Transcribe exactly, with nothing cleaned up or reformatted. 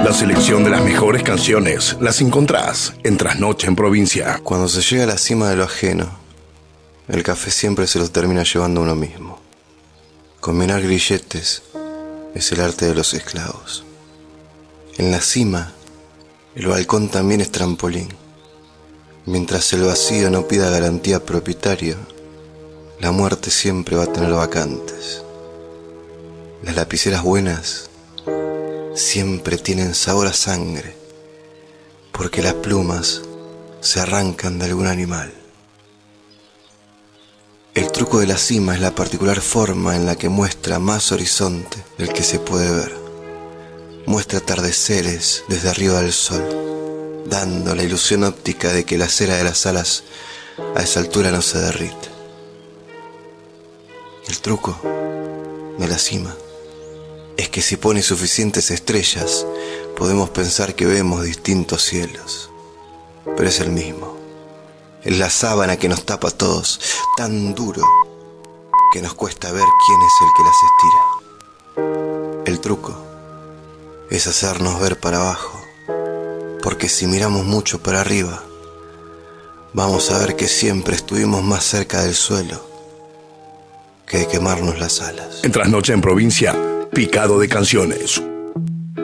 La selección de las mejores canciones las encontrás en Trasnoche en Provincia. Cuando se llega a la cima de lo ajeno, el café siempre se lo termina llevando uno mismo. Combinar grilletes es el arte de los esclavos. En la cima, el balcón también es trampolín. Mientras el vacío no pida garantía propietario, la muerte siempre va a tener vacantes. Las lapiceras buenas siempre tienen sabor a sangre, porque las plumas se arrancan de algún animal. El truco de la cima es la particular forma en la que muestra más horizonte del que se puede ver. Muestra atardeceres desde arriba del sol, dando la ilusión óptica de que la cera de las alas a esa altura no se derrite. El truco de la cima es que si pone suficientes estrellas, podemos pensar que vemos distintos cielos. Pero es el mismo. Es la sábana que nos tapa a todos, tan duro que nos cuesta ver quién es el que las estira. El truco es hacernos ver para abajo, porque si miramos mucho para arriba, vamos a ver que siempre estuvimos más cerca del suelo que de quemarnos las alas. En Trasnoche en Provincia, picado de canciones.